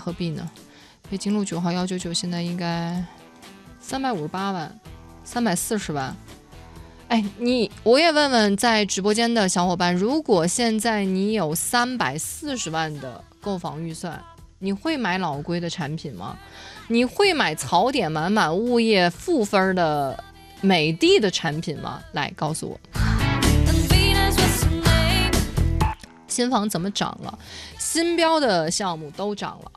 何必呢？北京路9号199现在应该358万340万。哎，我也问问在直播间的小伙伴，如果现在你有340万的购房预算，你会买老龟的产品吗？你会买槽点满满物业负分的美的的产品吗？来告诉我。新房怎么涨了？新标的项目都涨了，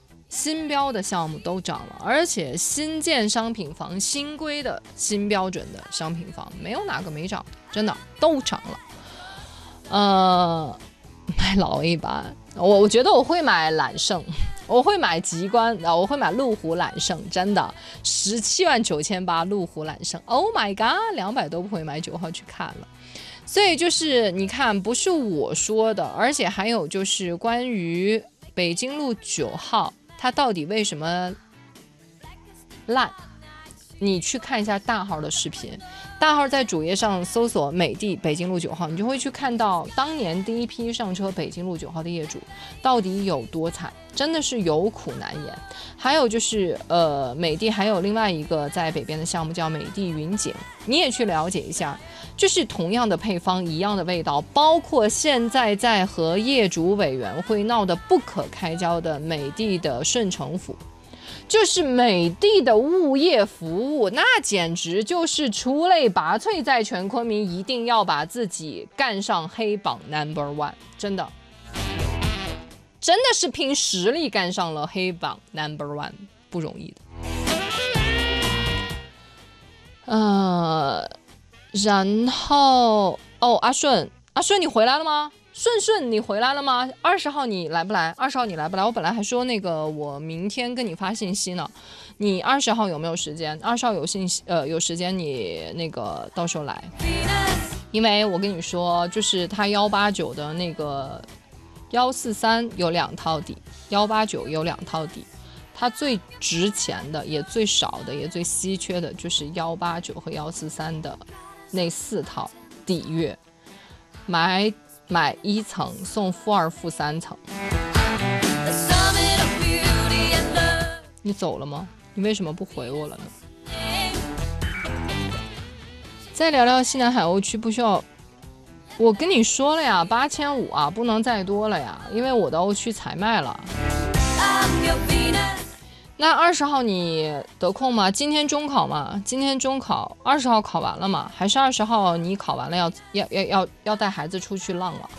而且新建商品房、新规的新标准的商品房，没有哪个没涨，真的都涨了。买老 A 版，我觉得我会买揽胜，我会买极光，我会买路虎揽胜，真的179800路虎揽胜 ，Oh my god，200都不会买9号去看了。所以就是你看，不是我说的，而且还有就是关于北京路9号，它到底为什么烂？你去看一下大号的视频，大号在主页上搜索美的北京路9号，你就会去看到当年第一批上车北京路9号的业主到底有多惨，真的是有苦难言。还有就是美的还有另外一个在北边的项目叫美的云景，你也去了解一下，就是同样的配方一样的味道，包括现在在和业主委员会闹得不可开交的美的的顺城府，就是美的的物业服务，那简直就是出类拔萃，在全昆明一定要把自己干上黑榜 No.1， 真的是凭实力干上了黑榜 No.1， 不容易的。然后阿顺你回来了吗？顺你回来了吗？20号你来不来？20号你来不来？我本来还说那个我明天跟你发信息呢，你20号有没有时间？20号有时间你那个到时候来，因为我跟你说，就是他189的那个143有2套底，189有2套底，它最值钱的也最少的也最稀缺的就是189和143的那4套底月，买1层送负2负3层。你走了吗？你为什么不回我了呢？再聊聊西南海鸥区，不需要，我跟你说了呀，8500啊，不能再多了呀，因为我的欧区才卖了。那20号你得空吗？今天中考嘛，今天中考20号考完了嘛？还是20号你考完了要带孩子出去浪了？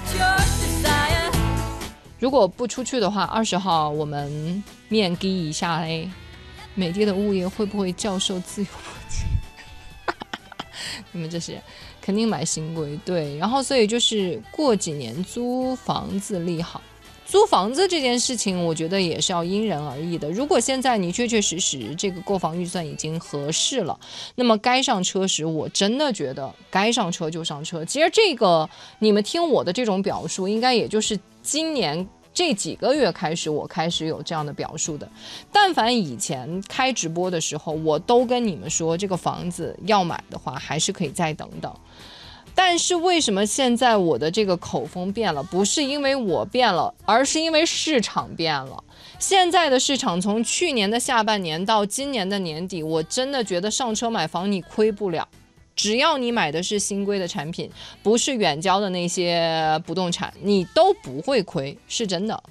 如果不出去的话，20号我们面基一下嘞。美的的物业会不会教授自由搏击？你们这些肯定买新规，对。然后所以就是过几年租房子利好。租房子这件事情，我觉得也是要因人而异的。如果现在你确确实实这个购房预算已经合适了，那么该上车时，我真的觉得该上车就上车。其实这个你们听我的这种表述，应该也就是今年这几个月开始，我开始有这样的表述的。但凡以前开直播的时候，我都跟你们说，这个房子要买的话，还是可以再等等。但是为什么现在我的这个口风变了？不是因为我变了，而是因为市场变了。现在的市场从去年的下半年到今年的年底，我真的觉得上车买房你亏不了，只要你买的是新规的产品，不是远郊的那些不动产，你都不会亏，是真的。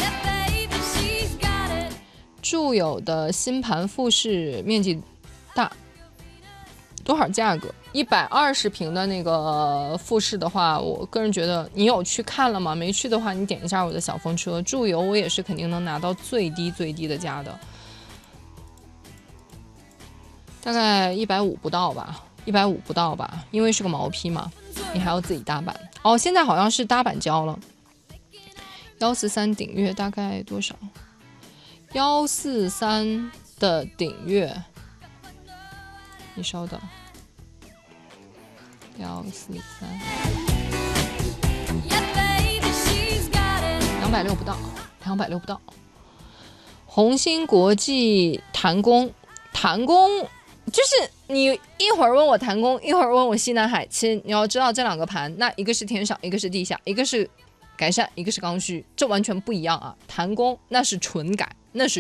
住友的新盘复式面积大，多少价格？120平的那个复式的话，我个人觉得你有去看了吗？没去的话，你点一下我的小风车，住友我也是肯定能拿到最低的价的，大概150不到吧，150不到吧，因为是个毛坯嘛，你还要自己搭板。哦，现在好像是搭板交了。143顶月大概多少？143的顶月，你稍等。143，260不到，260不到。红星国际谈工就是你一会儿问我谈工，一会儿问我西南海，其实你要知道这两个盘，那一个是天上，一个是地下，一个是改善，一个是刚需，这完全不一样啊。谈工那是纯改，那是